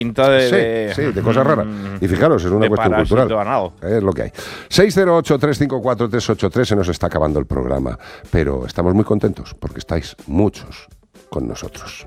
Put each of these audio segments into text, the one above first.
de cosas raras. Y fijaros, es una cuestión cultural. Es lo que hay. 608-354-383, se nos está acabando el programa, pero estamos muy contentos porque estáis muchos con nosotros.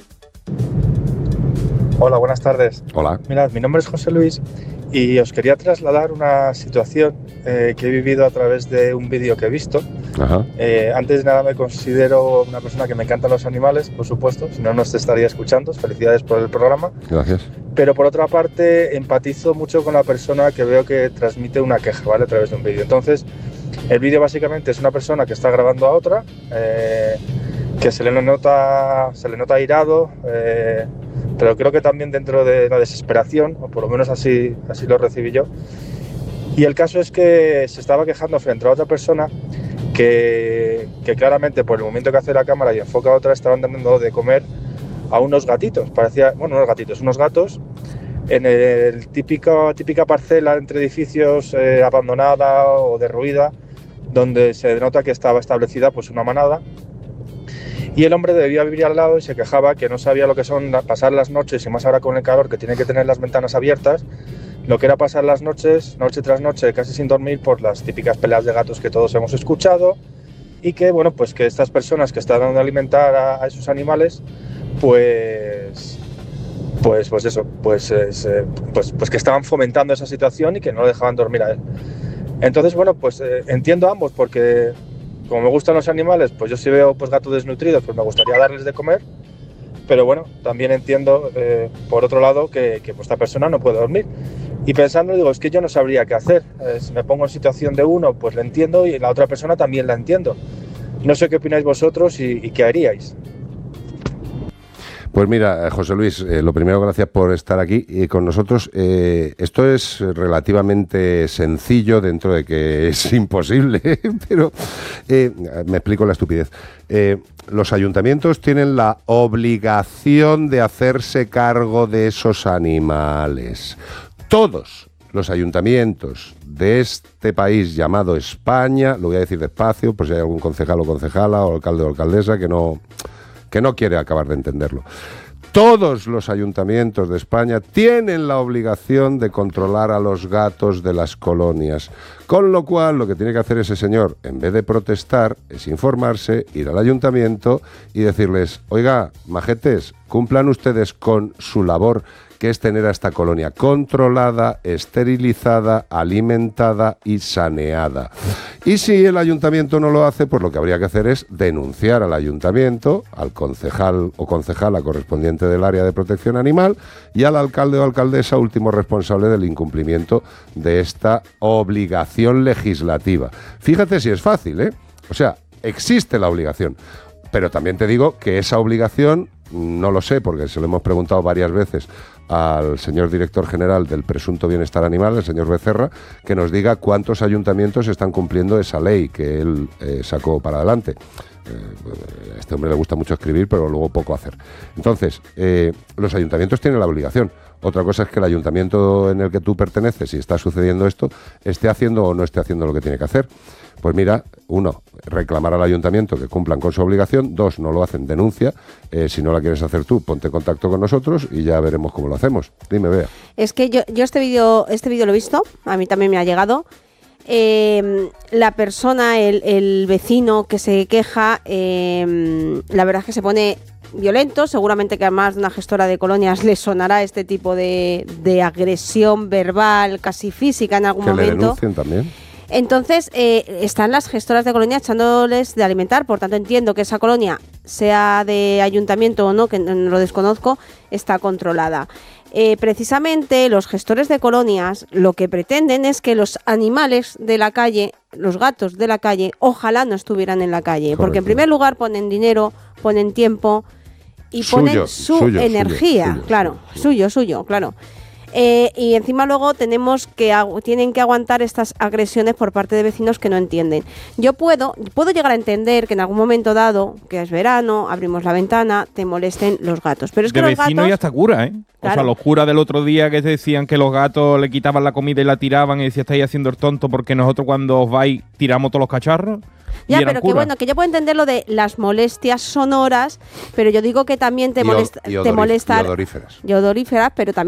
Hola, buenas tardes. Hola. Mirad, mi nombre es José Luis y os quería trasladar una situación que he vivido a través de un vídeo que he visto. Ajá. Antes de nada me considero una persona que me encantan los animales, por supuesto, si no, no os estaría escuchando. Felicidades por el programa. Gracias. Pero por otra parte, empatizo mucho con la persona que veo que transmite una queja, ¿vale? A través de un vídeo. Entonces, el vídeo básicamente es una persona que está grabando a otra, que se le nota airado, pero creo que también dentro de la desesperación, o por lo menos así lo recibí yo. Y el caso es que se estaba quejando frente a otra persona que claramente por el momento que hace la cámara y enfoca a otra, estaban dando de comer a unos gatitos, unos gatos en el típica parcela entre edificios abandonada o derruida, donde se denota que estaba establecida pues una manada. Y el hombre debía vivir al lado y se quejaba que no sabía lo que son pasar las noches, y más ahora con el calor, que tiene que tener las ventanas abiertas, lo que era pasar las noches, noche tras noche, casi sin dormir por las típicas peleas de gatos que todos hemos escuchado, y que, bueno, pues que estas personas que están dando a alimentar a esos animales, pues que estaban fomentando esa situación y que no le dejaban dormir a él. Entonces, bueno, pues entiendo a ambos, porque como me gustan los animales, pues yo si veo pues gatos desnutridos, pues me gustaría darles de comer, pero bueno, también entiendo por otro lado que pues esta persona no puede dormir. Y pensando, digo, es que yo no sabría qué hacer. Si me pongo en situación de uno, pues la entiendo, y la otra persona también la entiendo. No sé qué opináis vosotros y qué haríais. Pues mira, José Luis, lo primero, gracias por estar aquí con nosotros. Esto es relativamente sencillo dentro de que es imposible, pero me explico la estupidez. Los ayuntamientos tienen la obligación de hacerse cargo de esos animales. Todos los ayuntamientos de este país llamado España, lo voy a decir despacio, por si hay algún concejal o concejala o alcalde o alcaldesa que no quiere acabar de entenderlo. Todos los ayuntamientos de España tienen la obligación de controlar a los gatos de las colonias, con lo cual lo que tiene que hacer ese señor, en vez de protestar, es informarse, ir al ayuntamiento y decirles: oiga, majetes, cumplan ustedes con su labor, que es tener a esta colonia controlada, esterilizada, alimentada y saneada. Y si el ayuntamiento no lo hace, pues lo que habría que hacer es denunciar al ayuntamiento, al concejal o concejala correspondiente del área de protección animal y al alcalde o alcaldesa, último responsable del incumplimiento de esta obligación legislativa. Fíjate si es fácil, ¿eh? O sea, existe la obligación, pero también te digo que esa obligación, no lo sé, porque se lo hemos preguntado varias veces al señor director general del presunto bienestar animal, el señor Becerra, que nos diga cuántos ayuntamientos están cumpliendo esa ley que él sacó para adelante. A este hombre le gusta mucho escribir, pero luego poco hacer. Entonces, los ayuntamientos tienen la obligación. Otra cosa es que el ayuntamiento en el que tú perteneces, si está sucediendo esto, esté haciendo o no esté haciendo lo que tiene que hacer. Pues mira, 1, reclamar al ayuntamiento que cumplan con su obligación. 2, no lo hacen, denuncia. Si no la quieres hacer tú, ponte en contacto con nosotros y ya veremos cómo lo hacemos. Dime, Bea. Es que yo este vídeo lo he visto, a mí también me ha llegado. La persona, el vecino que se queja, la verdad es que se pone violento. Seguramente que a más de una gestora de colonias le sonará este tipo de agresión verbal, casi física en algún momento. Que le denuncien también. Entonces, están las gestoras de colonia echándoles de alimentar. Por tanto, entiendo que esa colonia, sea de ayuntamiento o no, que no lo desconozco, está controlada. Precisamente los gestores de colonias lo que pretenden es que los animales de la calle, los gatos de la calle, ojalá no estuvieran en la calle. Correcto. Porque en primer lugar ponen dinero, ponen tiempo y ponen su energía. Suyo, claro. Y encima luego tienen que aguantar estas agresiones por parte de vecinos que no entienden. Yo puedo llegar a entender que en algún momento dado, que es verano, abrimos la ventana, te molesten los gatos. Pero es que de los vecino gatos, y hasta cura, ¿eh? Claro. O sea, los curas del otro día que decían que los gatos le quitaban la comida y la tiraban y decían: estáis haciendo el tonto porque nosotros cuando os vais tiramos todos los cachorros. Ya, pero que bueno, que yo puedo entender lo de las molestias sonoras, pero yo digo que también te molesta. Y odoríferas. Pero también